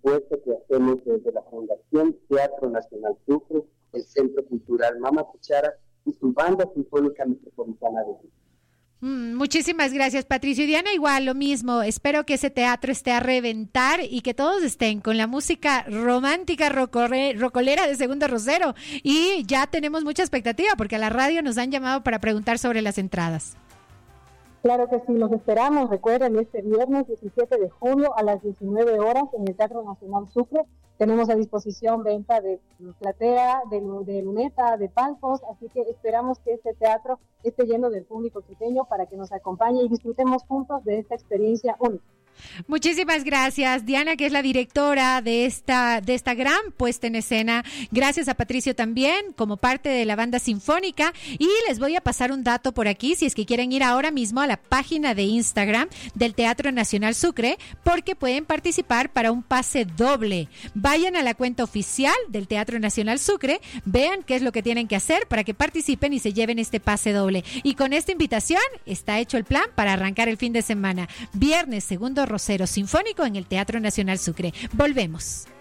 esfuerzo que hacemos desde la Fundación Teatro Nacional Sucre, el Centro Cultural Mama Cuchara y su Banda Sinfónica Metropolitana de México. Muchísimas gracias, Patricio. Y Diana, igual lo mismo. Espero que ese teatro esté a reventar y que todos estén con la música romántica, rocolera de Segundo Rosero. Y ya tenemos mucha expectativa porque a la radio nos han llamado para preguntar sobre las entradas. Claro que sí, los esperamos. Recuerden, este viernes 17 de julio a las 19 horas en el Teatro Nacional Sucre. Tenemos a disposición venta de platea, de luneta, de palcos, así que esperamos que este teatro esté lleno del público quiteño para que nos acompañe y disfrutemos juntos de esta experiencia única. Muchísimas gracias, Diana, que es la directora de esta gran puesta en escena. Gracias a Patricio también, como parte de la banda sinfónica. Y les voy a pasar un dato por aquí, si es que quieren ir ahora mismo a la página de Instagram del Teatro Nacional Sucre, porque pueden participar para un pase doble. Vayan a la cuenta oficial del Teatro Nacional Sucre, vean qué es lo que tienen que hacer para que participen y se lleven este pase doble. Y con esta invitación está hecho el plan para arrancar el fin de semana. Viernes, Segundo Rosero Sinfónico en el Teatro Nacional Sucre. Volvemos.